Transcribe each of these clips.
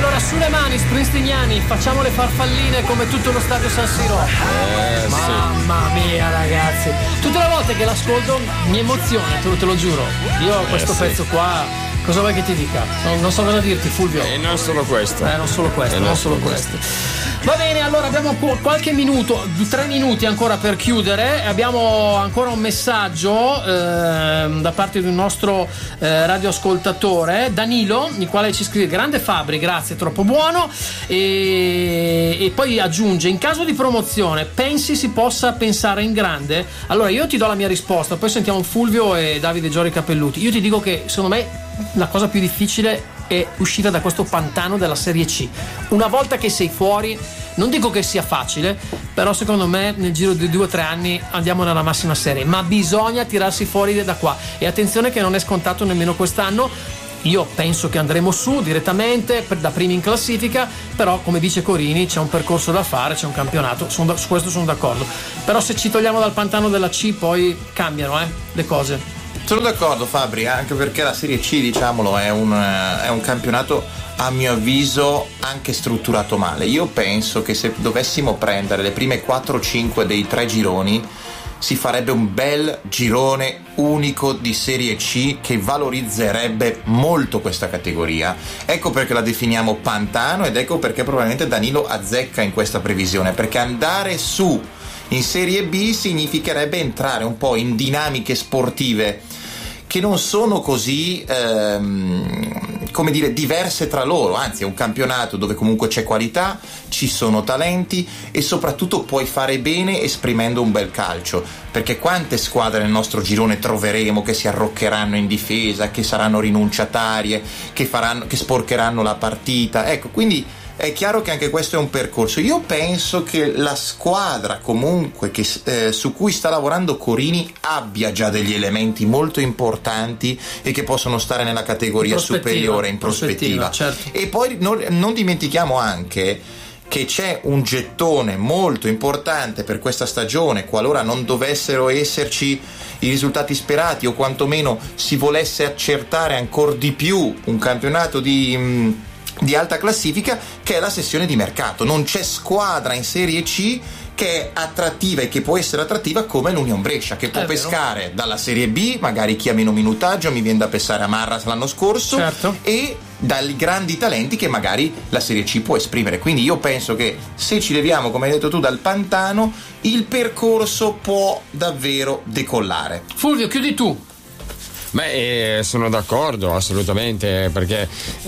allora su le mani springsteeniani, facciamo le farfalline come tutto lo stadio San Siro. Mamma mia ragazzi, tutte le volte che l'ascolto mi emoziona, te lo giuro. Io questo pezzo qua, cosa vuoi che ti dica? Non so cosa dirti, Fulvio. E non solo questo. Non solo questo. Va bene, allora abbiamo qualche minuto, 3 minuti ancora per chiudere. Abbiamo ancora un messaggio da parte di un nostro radioascoltatore, Danilo, il quale ci scrive: grande Fabri, grazie, troppo buono. E poi aggiunge: in caso di promozione pensi si possa pensare in grande? Allora io ti do la mia risposta, poi sentiamo Fulvio e Davide Giorgi Capelluti. Io ti dico che secondo me la cosa più difficile è uscire da questo pantano della Serie C. Una volta che sei fuori, non dico che sia facile, però secondo me nel giro di 2 o 3 anni andiamo nella massima serie, ma bisogna tirarsi fuori da qua. E attenzione che non è scontato nemmeno quest'anno. Io penso che andremo su direttamente da primi in classifica, però come dice Corini c'è un percorso da fare, c'è un campionato, su questo sono d'accordo. Però se ci togliamo dal pantano della C poi cambiano le cose. Sono d'accordo Fabri, anche perché la Serie C, diciamolo, è un campionato a mio avviso anche strutturato male. Io penso che se dovessimo prendere le prime 4-5 dei 3 gironi si farebbe un bel girone unico di Serie C che valorizzerebbe molto questa categoria. Ecco perché la definiamo pantano ed ecco perché probabilmente Danilo azzecca in questa previsione, perché andare su in Serie B significherebbe entrare un po' in dinamiche sportive che non sono così come dire diverse tra loro, anzi è un campionato dove comunque c'è qualità, ci sono talenti e soprattutto puoi fare bene esprimendo un bel calcio, perché quante squadre nel nostro girone troveremo che si arroccheranno in difesa, che saranno rinunciatarie, che sporcheranno la partita, ecco, quindi è chiaro che anche questo è un percorso. Io penso che la squadra comunque su cui sta lavorando Corini abbia già degli elementi molto importanti e che possono stare nella categoria superiore in prospettiva. Certo. E poi non dimentichiamo anche che c'è un gettone molto importante per questa stagione, qualora non dovessero esserci i risultati sperati o quantomeno si volesse accertare ancora di più un campionato di alta classifica, che è la sessione di mercato. Non c'è squadra in Serie C che è attrattiva e che può essere attrattiva come l'Union Brescia, che può pescare dalla Serie B, magari chi ha meno minutaggio, mi viene da pensare a Marras l'anno scorso, certo, e dai grandi talenti che magari la Serie C può esprimere. Quindi io penso che se ci leviamo, come hai detto tu, dal pantano, il percorso può davvero decollare. Fulvio, chiudi tu. Beh, sono d'accordo assolutamente, perché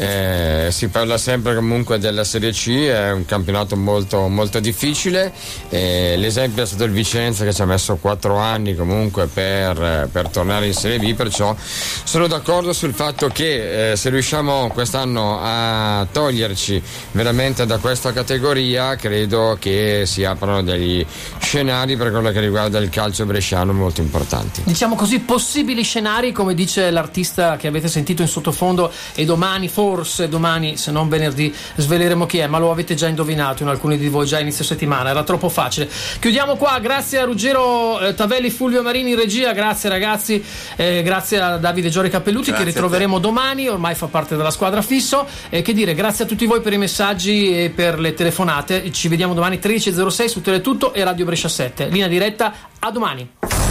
si parla sempre comunque della Serie C, è un campionato molto, molto difficile. L'esempio è stato il Vicenza, che ci ha messo 4 anni comunque per tornare in Serie B, perciò sono d'accordo sul fatto che se riusciamo quest'anno a toglierci veramente da questa categoria, credo che si aprano degli scenari per quello che riguarda il calcio bresciano molto importanti. Diciamo così, possibili scenari, come dice l'artista che avete sentito in sottofondo, e forse domani, se non venerdì, sveleremo chi è, ma lo avete già indovinato in alcuni di voi già inizio settimana, era troppo facile. Chiudiamo qua, grazie a Ruggero Tavelli, Fulvio Marini in regia, grazie ragazzi, grazie a Davide Giorgi Capelluti, grazie, che ritroveremo domani, ormai fa parte della squadra fisso, che dire, grazie a tutti voi per i messaggi e per le telefonate. Ci vediamo domani 13.06 su Teletutto e Radio Brescia 7, linea diretta, a domani.